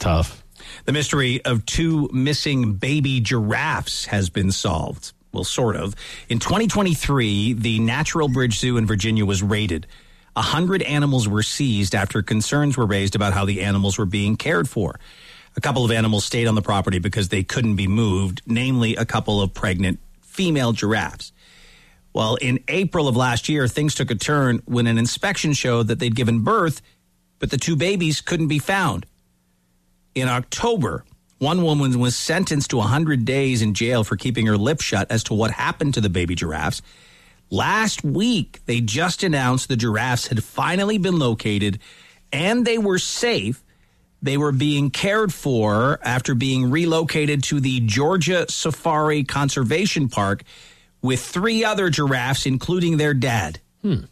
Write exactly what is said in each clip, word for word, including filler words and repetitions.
tough. The mystery of two missing baby giraffes has been solved. Well, sort of. In twenty twenty-three, the Natural Bridge Zoo in Virginia was raided. A hundred animals were seized after concerns were raised about how the animals were being cared for. A couple of animals stayed on the property because they couldn't be moved, namely a couple of pregnant female giraffes. Well, in April of last year, things took a turn when an inspection showed that they'd given birth, but the two babies couldn't be found. In October, one woman was sentenced to one hundred days in jail for keeping her lips shut as to what happened to the baby giraffes. Last week, they just announced the giraffes had finally been located and they were safe. They were being cared for after being relocated to the Georgia Safari Conservation Park with three other giraffes, including their dad. Hmm.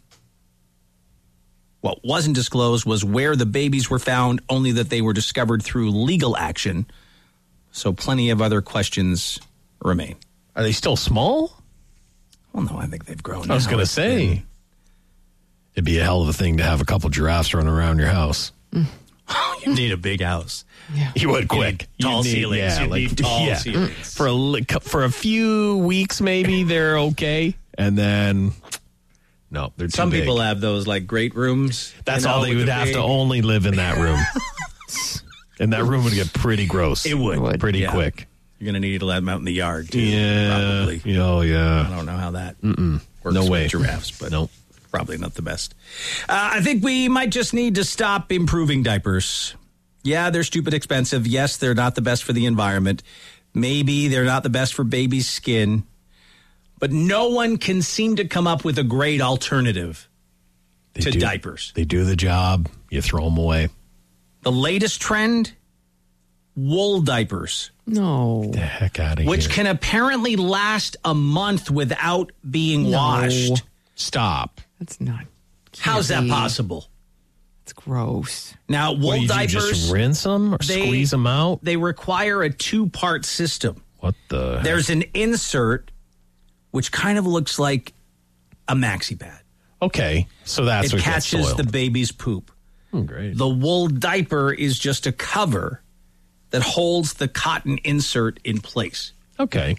What wasn't disclosed was where the babies were found, only that they were discovered through legal action. So plenty of other questions remain. Are they still small? Well, no, I think they've grown. I was going to say, been... it'd be a hell of a thing to have a couple giraffes running around your house. Mm. You need a big house. Yeah. You would quick. You tall need, ceilings. Yeah, you like, need tall yeah. ceilings. For a, for a few weeks, maybe they're okay. And then, no, they're too Some big. people have those like great rooms. That's you know, all they would the have big... to only live in that room. And that room would get pretty gross. It would. It would. Pretty yeah. quick. You're going to need to let them out in the yard, too. Yeah. Probably. Oh, yeah. I don't know how that Mm-mm. works no with way. giraffes, but nope. probably not the best. Uh, I think we might just need to stop improving diapers. Yeah, they're stupid expensive. Yes, they're not the best for the environment. Maybe they're not the best for baby's skin. But no one can seem to come up with a great alternative they to do, diapers. They do the job. You throw them away. The latest trend, wool diapers. No. Get the heck out of here. Which can apparently last a month without being No. washed. Stop. That's not. How's that be. possible? It's gross. Now, wool what do you diapers, do, just rinse them or they, squeeze them out? They require a two-part system. What the? There's an insert, which kind of looks like a maxi pad. Okay, so that's it what catches gets soiled. the baby's poop. Oh, great. The wool diaper is just a cover that holds the cotton insert in place. Okay.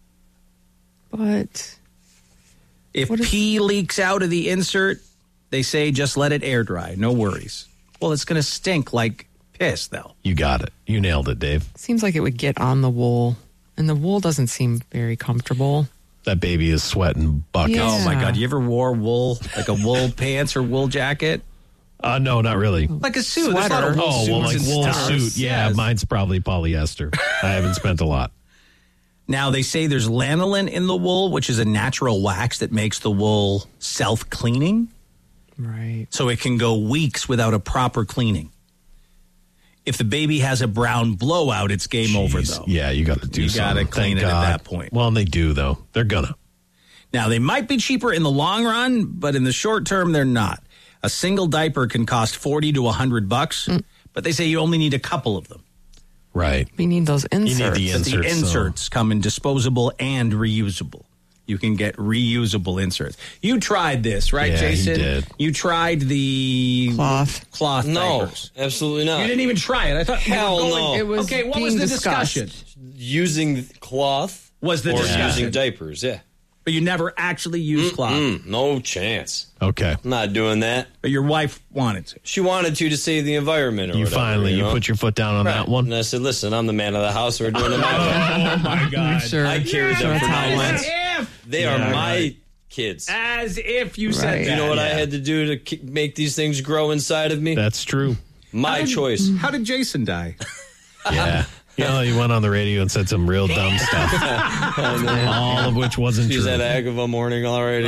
But if what is- pee leaks out of the insert, they say just let it air dry. No worries. Well, it's going to stink like piss, though. You got it. You nailed it, Dave. seems like it would get on the wool, and the wool doesn't seem very comfortable. That baby is sweating buckets. Yeah. Oh, my God. You ever wore wool, like a wool pants or wool jacket? Uh, no, not really. Like a suit. There's a lot of wool Oh, well, like suits and wool stuff. suit. Yeah, Yes. mine's probably polyester. I haven't spent a lot. Now, they say there's lanolin in the wool, which is a natural wax that makes the wool self-cleaning. Right. So it can go weeks without a proper cleaning. If the baby has a brown blowout, it's game Jeez. over, though. Yeah, you got to do You something. gotta clean Thank it at God. that point. Well, and they do, though. They're gonna. Now, they might be cheaper in the long run, but in the short term, they're not. A single diaper can cost forty to one hundred bucks, mm. but they say you only need a couple of them. Right. We need those inserts. You need the But inserts. the inserts so. come in disposable and reusable. You can get reusable inserts. You tried this, right, Yeah, he Jason? did. You tried the Cloth. cloth No, diapers. absolutely not. You didn't even try it. I thought you Hell were going, no. It was okay, what being was the discussed. discussion? Using cloth Was the or discussion? using diapers, yeah. But you never actually used cloth. Mm, no chance. Okay. I'm not doing that. But your wife wanted to. She wanted to to save the environment or You whatever, finally, you, you know? put your foot down on Right. that one. And I said, listen, I'm the man of the house. We're doing it my way. Oh, my God. Sure. I carried Sure, them for that's how it nine went. months. If, They Yeah, are my right. kids. as if you Right. said that. You know what I Yeah. had to do to ki- make these things grow inside of me? That's true. my How did- choice. How did Jason die? Yeah. You know, he went on the radio and said some real dumb stuff. All of which wasn't She's true. at Agava morning already.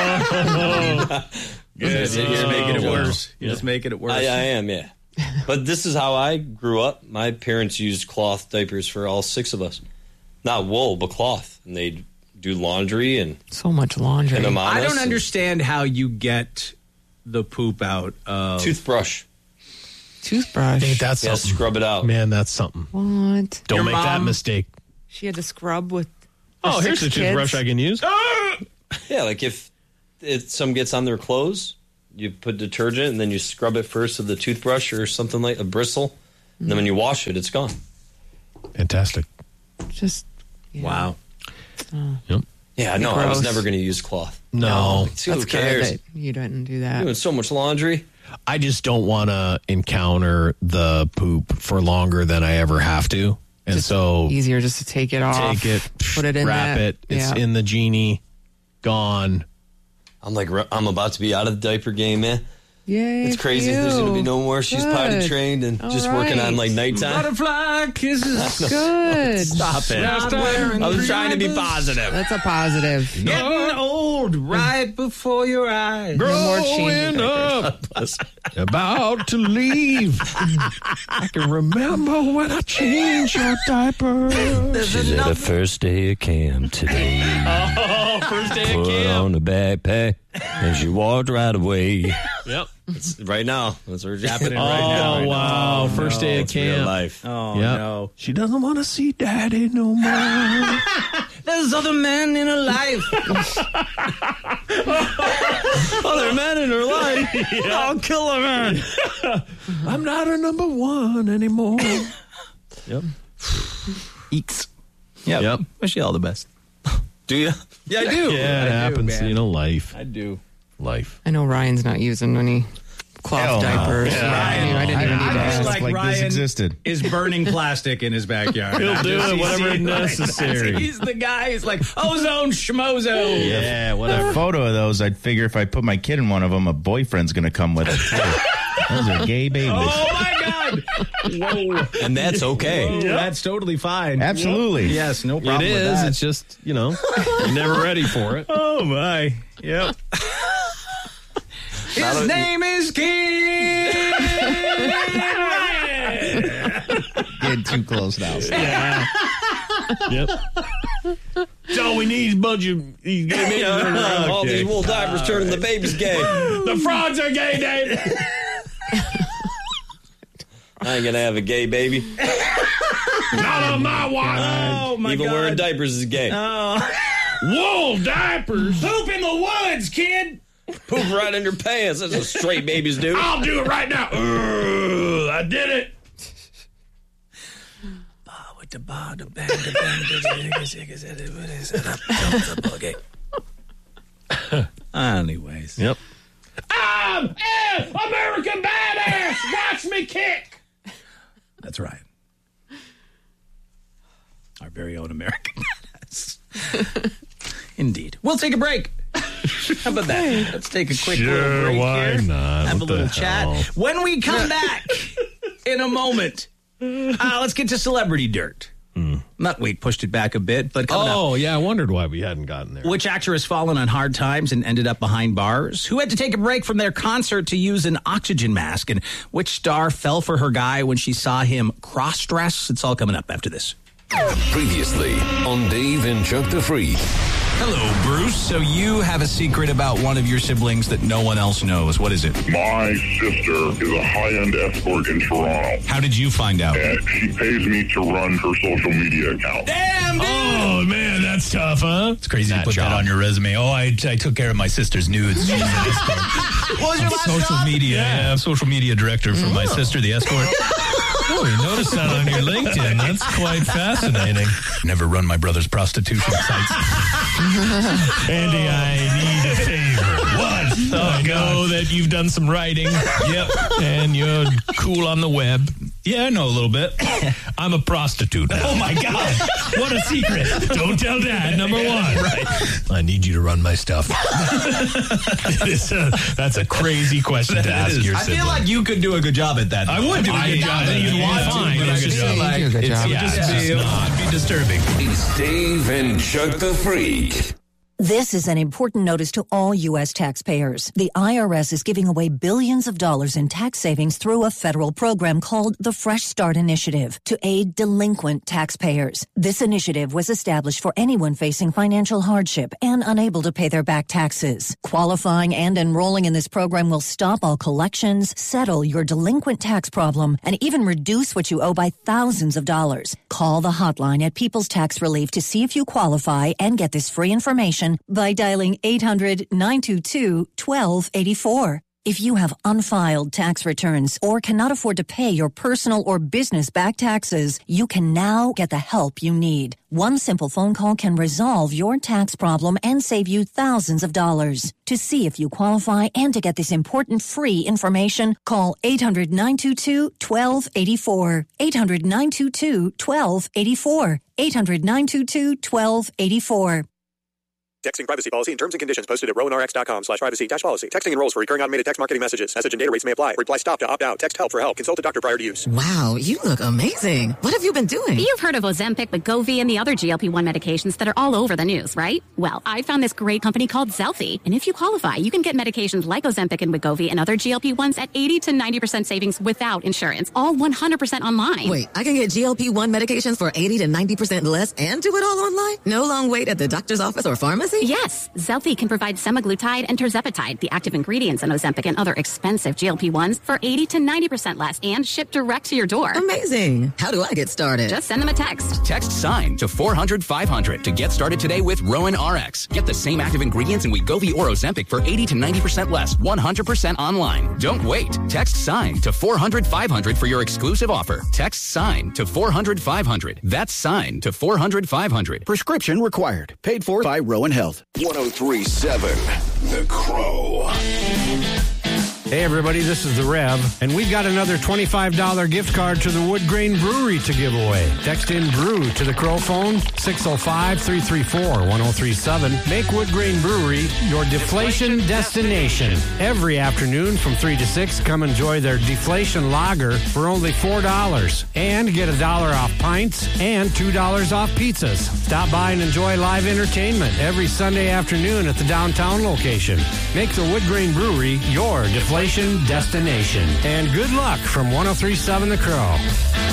Good. You're just making it worse. You're just making it worse. I, I am, yeah. But this is how I grew up. My parents used cloth diapers for all six of us. Not wool, but cloth. And they'd do laundry and, So much laundry. and them on I us don't and understand how you get the poop out of... Toothbrush. Toothbrush. I think that's Yeah, something. scrub it out. Man, that's something. What? Don't Your make that mom- mistake. She had to scrub with. Oh, her here's a six toothbrush kids. I can use. Yeah, like if it, some gets on their clothes, you put detergent and then you scrub it first with the toothbrush or something like a bristle, And then when you wash it, it's gone. Fantastic. Just yeah. Wow. Yep. Yeah, no, I was Gross. never going to use cloth. No. Who That's cares? good that you didn't do that. Doing so much laundry. I just don't want to encounter the poop for longer than I ever have to. And Just so easier just to take it off, take it, put it in wrap that. it. It's yeah. in the genie, gone. I'm like, I'm about to be out of the diaper game, man. Yay, It's crazy. for There's going to be you. no more. She's Good. potty trained and All just working on right. like nighttime. Butterfly kisses. Good. Stop it. I was trying to be positive. That's a positive. Getting old right before your eyes. No more changing Growing diapers. up, about to leave. I can remember when I changed your diaper. She's at her first day of camp today. Oh, first day of Put camp. on a backpack and she walked right away. Yep. It's right now. That's what's Happening Oh, right now. wow. First day of It's real camp. life. Oh, Yep. no. She doesn't want to see daddy no more. There's other men in her life. Other men in her life. I'll kill her, man. I'm not a number one anymore. Yep. Eeks. Yep. Yep. Wish you all the best. Do you? Yeah, I do. Yeah, I it do, happens. man. You know, life. I do. Life. I know Ryan's not using any cloth Hell no. diapers. Yeah. I, knew, I didn't even need to I ask. just like, like this Ryan existed. is burning plastic in his backyard. He'll I do just- it, he's- whatever he's- necessary. He's the guy. He's like, ozone schmozo. Yeah, A whatever. photo of those, I'd figure if I put my kid in one of them, a boyfriend's going to come with it, too. Those are gay babies. Oh, my God. Whoa. And that's okay. Whoa, That's totally fine. Absolutely. Yes, no It problem with is. that. It's just, you know, you're never ready for it. Oh, my. Yep. His name is Kid Ryan. Getting too close now. Yeah. Yep. That's all we need is a bunch of these gay babies. All these wool diapers turning the babies gay. The frogs are gay, Dave. I ain't gonna have a gay baby. Not on my watch. Oh, my Even God. wearing diapers is gay. Wool diapers. Poop in the woods, kid. Poop right in your pants. That's what straight babies do. I'll do it right now. Ugh, I did it. Anyways. Yep. I'm an American badass. Watch me kick. That's right. Our very own American badass. Indeed. We'll take a break. How about that? Let's take a quick Sure, little break why here. not? Have What a little the chat. hell? When we come back in a moment, uh, let's get to celebrity dirt. Not wait, pushed it back a bit, but coming up. Oh, yeah. I wondered why we hadn't gotten there. Which actor has fallen on hard times and ended up behind bars? Who had to take a break from their concert to use an oxygen mask? And which star fell for her guy when she saw him cross-dress? It's all coming up after this. Previously on Dave and Chuck the Freak. Hello, Bruce. So you have a secret about one of your siblings that no one else knows. What is it? My sister is a high-end escort in Toronto, How did you find out? and she pays me to run her social media account. Damn, dude! Oh, man, that's tough, huh? It's crazy That to put job. that on your resume. Oh, I, I took care of my sister's nudes. She's an escort. What was your last social job? media. Yeah, I'm social media director for my sister, the escort. Oh, you noticed that on your LinkedIn. That's quite fascinating. Never run my brother's prostitution sites. Andy, I need a favor. What? I know that you've done some writing. Yep. And you're cool on the web. Yeah, I know a little bit. I'm a prostitute now. Oh, my God. What a secret. Don't tell Dad, number one. Right. I need you to run my stuff. It is a- that's a crazy question to That ask is. your I sibling. feel like you could do a good job at that. I would do a I- good job. I- You'd you want to, fine, but you I do just a feel good like job. You do a good it's- job. it would Yeah, just it's be, just it would be disturbing. It's Dave and Chuck the Freak. This is an important notice to all U S taxpayers. The I R S is giving away billions of dollars in tax savings through a federal program called the Fresh Start Initiative to aid delinquent taxpayers. This initiative was established for anyone facing financial hardship and unable to pay their back taxes. Qualifying and enrolling in this program will stop all collections, settle your delinquent tax problem, and even reduce what you owe by thousands of dollars. Call the hotline at People's Tax Relief to see if you qualify and get this free information by dialing eight hundred, nine two two, one two eight four. If you have unfiled tax returns or cannot afford to pay your personal or business back taxes, you can now get the help you need. One simple phone call can resolve your tax problem and save you thousands of dollars. To see if you qualify and to get this important free information, call eight hundred, nine two two, one two eight four. eight hundred, nine two two, one two eight four. eight hundred, nine two two, one two eight four. Texting privacy policy and terms and conditions posted at rowanrx.com slash privacy dash policy. Texting enrolls for recurring automated text marketing messages. Message and data rates may apply. Reply stop to opt out. Text help for help. Consult a doctor prior to use. Wow, you look amazing. What have you been doing? You've heard of Ozempic, Wegovy, and the other G L P one medications that are all over the news, right? Well, I found this great company called Zelfie. And if you qualify, you can get medications like Ozempic and Wegovy and other G L P ones at eighty to ninety percent savings without insurance. All one hundred percent online. Wait, I can get G L P one medications for eighty to ninety percent less and do it all online? No long wait at the doctor's office or pharmacy? Yes. Zelfie can provide semaglutide and tirzepatide, the active ingredients in Ozempic and other expensive G L P ones, for eighty to ninety percent less and shipped direct to your door. Amazing. How do I get started? Just send them a text. Text SIGN to four hundred, five hundred to get started today with Rowan R X. Get the same active ingredients in Wegovy or Ozempic for eighty to ninety percent less, one hundred percent online. Don't wait. Text SIGN to four hundred, five hundred for your exclusive offer. Text SIGN to four hundred, five hundred. That's SIGN to four hundred, five hundred. Prescription required. Paid for by Rowan Health. one oh three point seven The Crow. Hey everybody, this is The Rev, and we've got another twenty-five dollars gift card to the Wood Grain Brewery to give away. Text in BREW to the Crow phone, six oh five, three three four, one oh three seven. Make Wood Grain Brewery your deflation destination. Every afternoon from three to six, come enjoy their deflation lager for only four dollars. And get a dollar off pints and two dollars off pizzas. Stop by and enjoy live entertainment every Sunday afternoon at the downtown location. Make the Wood Grain Brewery your deflation destination. And good luck from one oh three point seven The Crow.